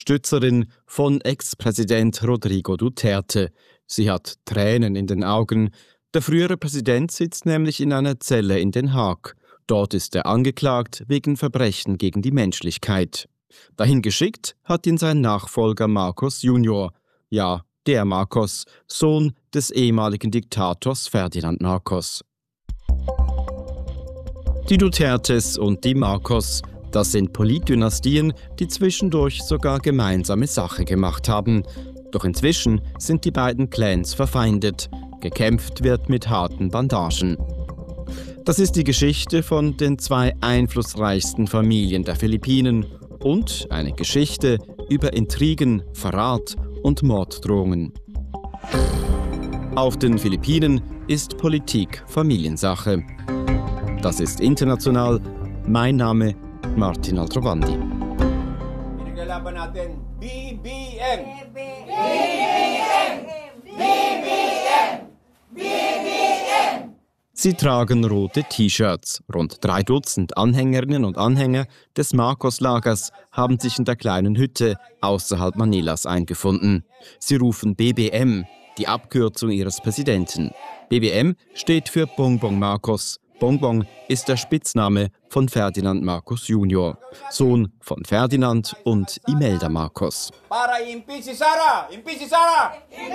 Stützerin von Ex-Präsident Rodrigo Duterte. Sie hat Tränen in den Augen. Der frühere Präsident sitzt nämlich in einer Zelle in Den Haag. Dort ist er angeklagt wegen Verbrechen gegen die Menschlichkeit. Dahin geschickt hat ihn sein Nachfolger Marcos Junior. Ja, der Marcos, Sohn des ehemaligen Diktators Ferdinand Marcos. Die Dutertes und die Marcos, das sind Politdynastien, die zwischendurch sogar gemeinsame Sache gemacht haben. Doch inzwischen sind die beiden Clans verfeindet. Gekämpft wird mit harten Bandagen. Das ist die Geschichte von den zwei einflussreichsten Familien der Philippinen und eine Geschichte über Intrigen, Verrat und Morddrohungen. Auf den Philippinen ist Politik Familiensache. Das ist international. Mein Name Martin Aldrovandi. Pinaglalaban natin BBM. Sie tragen rote T-Shirts. Rund 3 Dutzend Anhängerinnen und Anhänger des Marcos-Lagers haben sich in der kleinen Hütte außerhalb Manilas eingefunden. Sie rufen BBM, die Abkürzung ihres Präsidenten. BBM steht für Bongbong Marcos. Bongbong ist der Spitzname von Ferdinand Marcos Junior, Sohn von Ferdinand und Imelda Marcos. Para impeach si Sara! Impeach si Sara!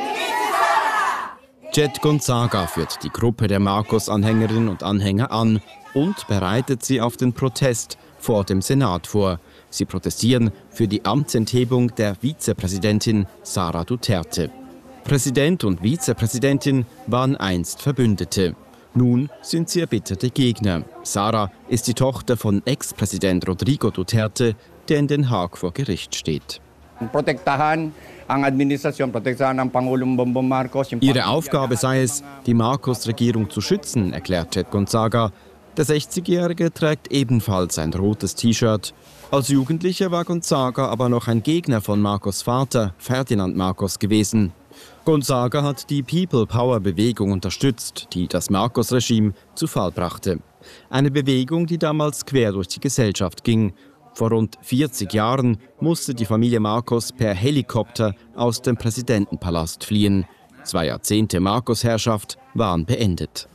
Jet Gonzaga führt die Gruppe der Marcos-Anhängerinnen und Anhänger an und bereitet sie auf den Protest vor dem Senat vor. Sie protestieren für die Amtsenthebung der Vizepräsidentin Sara Duterte. Präsident und Vizepräsidentin waren einst Verbündete. Nun sind sie erbitterte Gegner. Sara ist die Tochter von Ex-Präsident Rodrigo Duterte, der in Den Haag vor Gericht steht. Ihre Aufgabe sei es, die Marcos-Regierung zu schützen, erklärt Jet Gonzaga. Der 60-Jährige trägt ebenfalls ein rotes T-Shirt. Als Jugendlicher war Gonzaga aber noch ein Gegner von Marcos Vater, Ferdinand Marcos, gewesen. Gonzaga hat die People-Power-Bewegung unterstützt, die das Marcos-Regime zu Fall brachte. Eine Bewegung, die damals quer durch die Gesellschaft ging. Vor rund 40 Jahren musste die Familie Marcos per Helikopter aus dem Präsidentenpalast fliehen. 2 Jahrzehnte Marcos-Herrschaft waren beendet.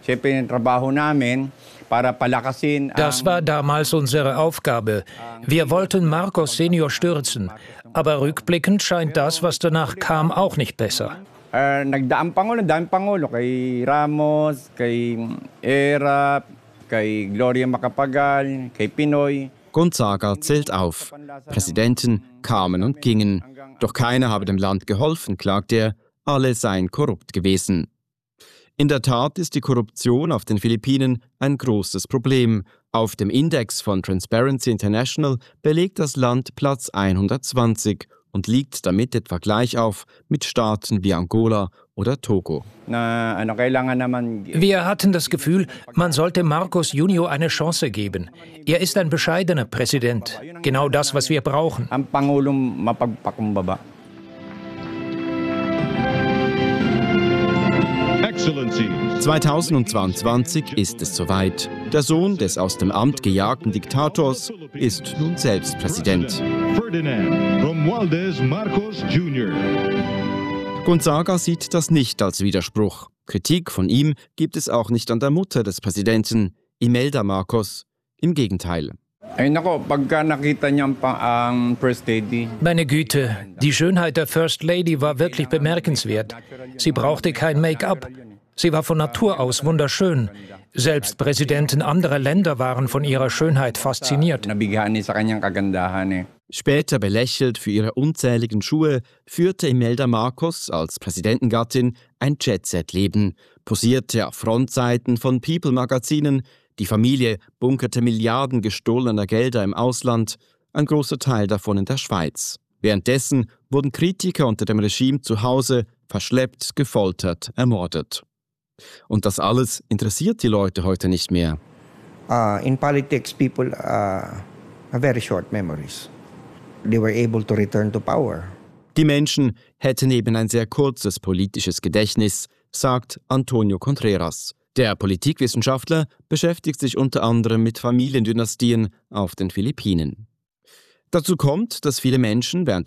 Das war damals unsere Aufgabe. Wir wollten Marcos Senior stürzen. Aber rückblickend scheint das, was danach kam, auch nicht besser. Nagdaang Pangulo, kay Ramos, kay Erap, kay Gloria Macapagal, kay Pinoy. Gonzaga zählt auf. Präsidenten kamen und gingen. Doch keiner habe dem Land geholfen, klagt er. Alle seien korrupt gewesen. In der Tat ist die Korruption auf den Philippinen ein großes Problem. Auf dem Index von Transparency International belegt das Land Platz 120 und liegt damit etwa gleich auf mit Staaten wie Angola oder Togo. Wir hatten das Gefühl, man sollte Marcos Junior eine Chance geben. Er ist ein bescheidener Präsident. Genau das, was wir brauchen. 2022 ist es soweit. Der Sohn des aus dem Amt gejagten Diktators ist nun selbst Präsident. Ferdinand Romualdez Marcos Jr. Gonzaga sieht das nicht als Widerspruch. Kritik von ihm gibt es auch nicht an der Mutter des Präsidenten, Imelda Marcos. Im Gegenteil. Meine Güte, die Schönheit der First Lady war wirklich bemerkenswert. Sie brauchte kein Make-up. Sie war von Natur aus wunderschön. Selbst Präsidenten anderer Länder waren von ihrer Schönheit fasziniert. Später belächelt für ihre unzähligen Schuhe, führte Imelda Marcos als Präsidentengattin ein Jet-Set-Leben, posierte auf Frontseiten von People-Magazinen. Die Familie bunkerte Milliarden gestohlener Gelder im Ausland, ein großer Teil davon in der Schweiz. Währenddessen wurden Kritiker unter dem Regime zu Hause verschleppt, gefoltert, ermordet. Und das alles interessiert die Leute heute nicht mehr. In politics, people have very short memories. They were able to return to power. Die Menschen hätten eben ein sehr kurzes politisches Gedächtnis, sagt Antonio Contreras. Der Politikwissenschaftler beschäftigt sich unter anderem mit Familiendynastien auf den Philippinen. Dazu kommt, dass viele Menschen während